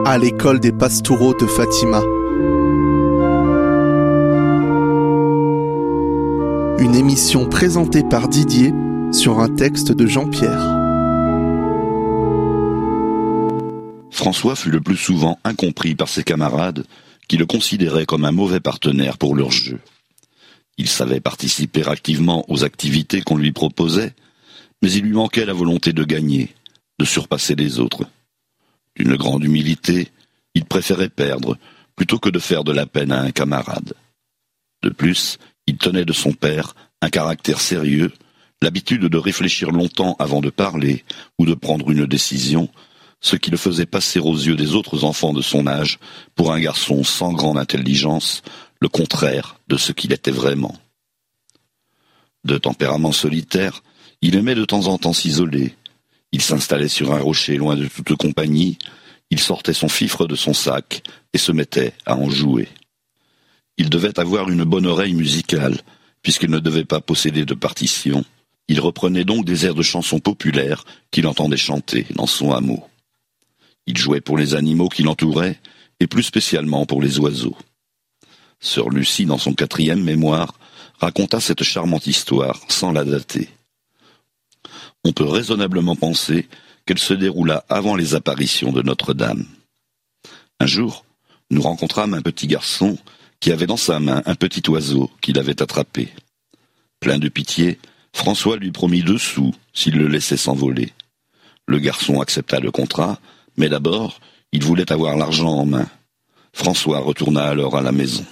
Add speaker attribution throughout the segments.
Speaker 1: à l'école des Pastoureaux de Fatima. Une émission présentée par Didier sur un texte de Jean-Pierre.
Speaker 2: François fut le plus souvent incompris par ses camarades qui le considéraient comme un mauvais partenaire pour leur jeu. Il savait participer activement aux activités qu'on lui proposait, mais il lui manquait la volonté de gagner, de surpasser les autres. D'une grande humilité, il préférait perdre plutôt que de faire de la peine à un camarade. De plus, il tenait de son père un caractère sérieux, l'habitude de réfléchir longtemps avant de parler ou de prendre une décision, ce qui le faisait passer aux yeux des autres enfants de son âge pour un garçon sans grande intelligence, le contraire de ce qu'il était vraiment. De tempérament solitaire, il aimait de temps en temps s'isoler. Il s'installait sur un rocher loin de toute compagnie, il sortait son fifre de son sac et se mettait à en jouer. Il devait avoir une bonne oreille musicale, puisqu'il ne devait pas posséder de partition. Il reprenait donc des airs de chansons populaires qu'il entendait chanter dans son hameau. Il jouait pour les animaux qui l'entouraient, et plus spécialement pour les oiseaux. Sœur Lucie, dans son 4e mémoire, raconta cette charmante histoire sans la dater. On peut raisonnablement penser qu'elle se déroula avant les apparitions de Notre-Dame. Un jour, nous rencontrâmes un petit garçon qui avait dans sa main un petit oiseau qu'il avait attrapé. Plein de pitié, François lui promit 2 sous s'il le laissait s'envoler. Le garçon accepta le contrat, mais d'abord, il voulait avoir l'argent en main. François retourna alors à la maison.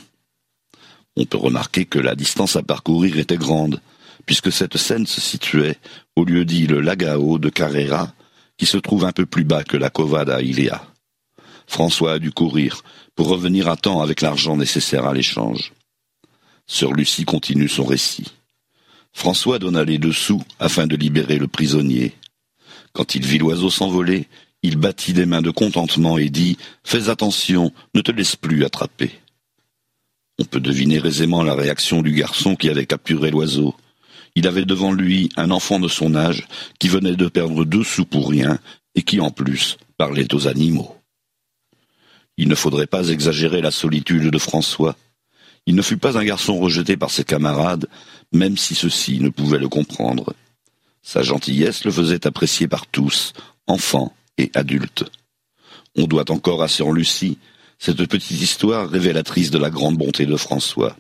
Speaker 2: On peut remarquer que la distance à parcourir était grande, puisque cette scène se situait au lieu-dit le Lagao de Carrera, qui se trouve un peu plus bas que la Cova da Ilia. François a dû courir pour revenir à temps avec l'argent nécessaire à l'échange. Sœur Lucie continue son récit. François donna les 2 sous afin de libérer le prisonnier. Quand il vit l'oiseau s'envoler, il battit des mains de contentement et dit « Fais attention, ne te laisse plus attraper ». On peut deviner aisément la réaction du garçon qui avait capturé l'oiseau. Il avait devant lui un enfant de son âge qui venait de perdre 2 sous pour rien et qui en plus parlait aux animaux. Il ne faudrait pas exagérer la solitude de François. Il ne fut pas un garçon rejeté par ses camarades, même si ceux-ci ne pouvaient le comprendre. Sa gentillesse le faisait apprécier par tous, enfants et adultes. On doit encore à sœur Lucie cette petite histoire révélatrice de la grande bonté de François.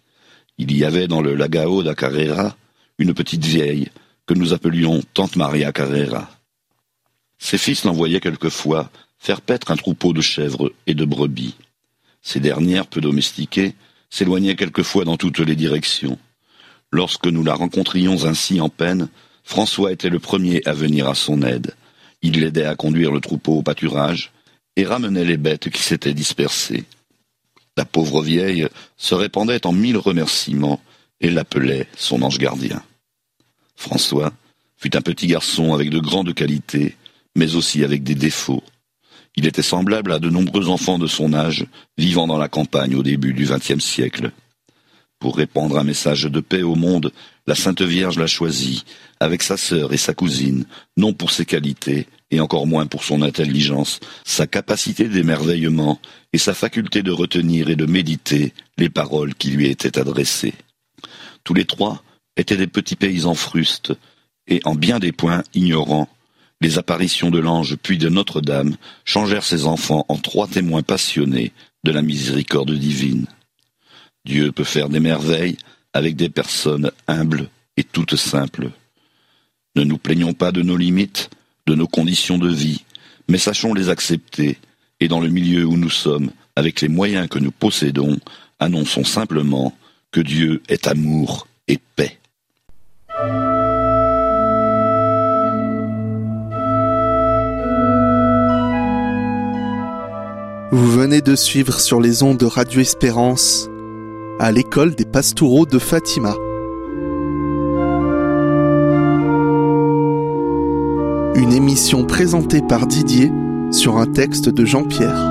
Speaker 2: Il y avait dans le Lagao da Carrera une petite vieille que nous appelions Tante Maria Carrera. Ses fils l'envoyaient quelquefois faire paître un troupeau de chèvres et de brebis. Ces dernières, peu domestiquées, s'éloignaient quelquefois dans toutes les directions. Lorsque nous la rencontrions ainsi en peine, François était le premier à venir à son aide. Il l'aidait à conduire le troupeau au pâturage et ramenait les bêtes qui s'étaient dispersées. La pauvre vieille se répandait en 1000 remerciements et l'appelait son ange gardien. François fut un petit garçon avec de grandes qualités, mais aussi avec des défauts. Il était semblable à de nombreux enfants de son âge, vivant dans la campagne au début du XXe siècle. Pour répandre un message de paix au monde, la Sainte Vierge l'a choisi, avec sa sœur et sa cousine, non pour ses qualités, et encore moins pour son intelligence, sa capacité d'émerveillement et sa faculté de retenir et de méditer les paroles qui lui étaient adressées. Tous les 3 étaient des petits paysans frustes, et en bien des points ignorants. Les apparitions de l'ange puis de Notre-Dame changèrent ces enfants en 3 témoins passionnés de la miséricorde divine. Dieu peut faire des merveilles avec des personnes humbles et toutes simples. Ne nous plaignons pas de nos limites, de nos conditions de vie, mais sachons les accepter, et dans le milieu où nous sommes, avec les moyens que nous possédons, annonçons simplement que Dieu est amour et paix.
Speaker 1: Vous venez de suivre sur les ondes de Radio Espérance à l'école des Pastoureaux de Fatima. Une émission présentée par Didier sur un texte de Jean-Pierre.